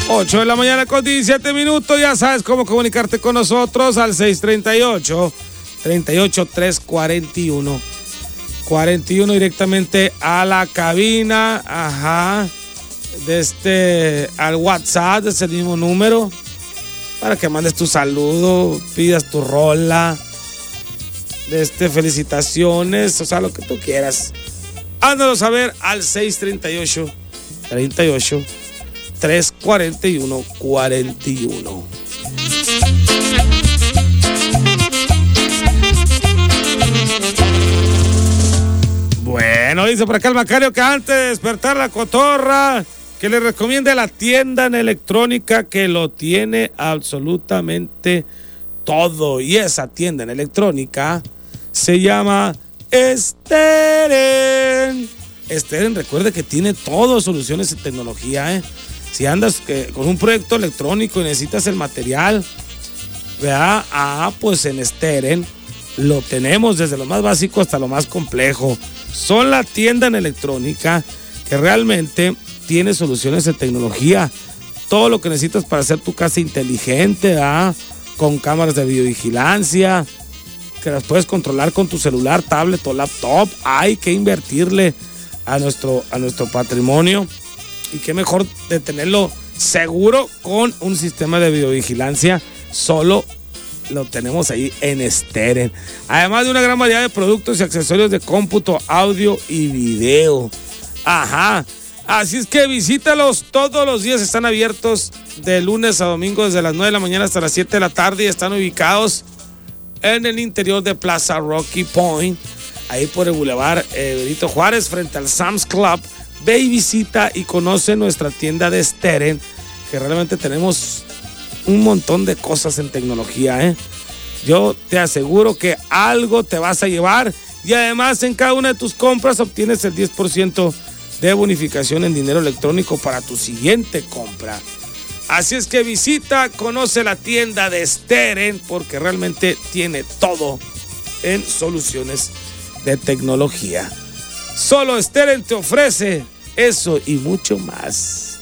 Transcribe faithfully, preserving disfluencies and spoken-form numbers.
ocho de la mañana con diecisiete minutos. Ya sabes cómo comunicarte con nosotros al seis treinta y ocho, treinta y ocho, tres cuarenta y uno. cuarenta y uno directamente a la cabina. Ajá. De este, al WhatsApp, de ese mismo número. Para que mandes tu saludo, pidas tu rola. De este, felicitaciones, o sea, lo que tú quieras. Ándanos a ver al seis treinta y ocho, treinta y ocho, tres cuarenta y uno, cuarenta y uno. Bueno, dice por acá el Macario que antes de despertar la cotorra, que le recomiende la tienda en electrónica que lo tiene absolutamente todo. Y esa tienda en electrónica se llama Steren. Steren, recuerde que tiene todo, soluciones en tecnología, ¿eh? Si andas eh, con un proyecto electrónico y necesitas el material, ¿verdad? Ah, pues en Steren lo tenemos desde lo más básico hasta lo más complejo. Son la tienda en electrónica que realmente tiene soluciones en tecnología. Todo lo que necesitas para hacer tu casa inteligente, ¿verdad? Con cámaras de videovigilancia, que las puedes controlar con tu celular, tablet o laptop. Hay que invertirle a nuestro, a nuestro patrimonio. Y qué mejor de tenerlo seguro con un sistema de videovigilancia. Solo lo tenemos ahí en Steren. Además de una gran variedad de productos y accesorios de cómputo, audio y video. Ajá. Así es que visítalos, todos los días están abiertos de lunes a domingo desde las nueve de la mañana hasta las siete de la tarde y están ubicados en el interior de Plaza Rocky Point, ahí por el Boulevard eh, Benito Juárez, frente al Sam's Club. Ve y visita y conoce nuestra tienda de Steren, que realmente tenemos un montón de cosas en tecnología, ¿eh? Yo te aseguro que algo te vas a llevar y además en cada una de tus compras obtienes el diez por ciento de bonificación en dinero electrónico para tu siguiente compra. Así es que visita, conoce la tienda de Steren porque realmente tiene todo en soluciones de tecnología. Solo Steren te ofrece eso y mucho más.